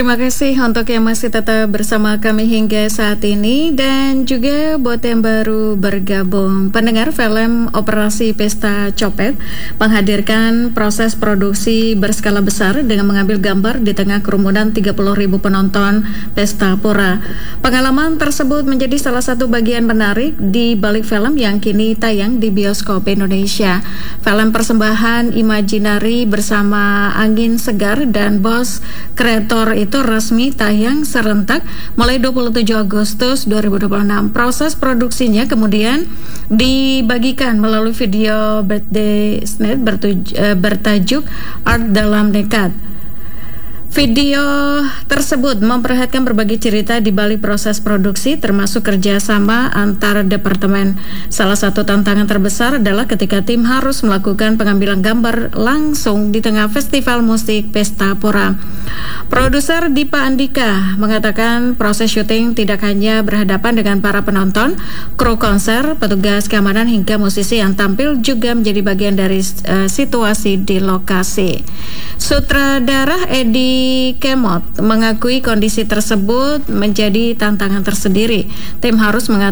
Terima kasih untuk yang masih tetap bersama kami hingga saat ini dan juga buat yang baru bergabung. Pendengar, film Operasi Pesta Copet menghadirkan proses produksi berskala besar dengan mengambil gambar di tengah kerumunan 30.000 penonton Pesta Pora. Pengalaman tersebut menjadi salah satu bagian menarik di balik film yang kini tayang di bioskop Indonesia. Film persembahan Imajinari bersama Angin Segar dan Bos Kreator itu resmi tayang serentak mulai 27 Agustus 2026. Proses produksinya kemudian dibagikan melalui video birthday snap bertajuk Art Dalam Nekat. Video tersebut memperlihatkan berbagai cerita di balik proses produksi, termasuk kerjasama antar departemen. Salah satu tantangan terbesar adalah ketika tim harus melakukan pengambilan gambar langsung di tengah festival musik Pesta Pora. Produser Dipa Andika mengatakan proses syuting tidak hanya berhadapan dengan para penonton, kru konser, petugas keamanan hingga musisi yang tampil juga menjadi bagian dari situasi di lokasi. Sutradara Edi Kemot mengakui kondisi tersebut menjadi tantangan tersendiri. Tim harus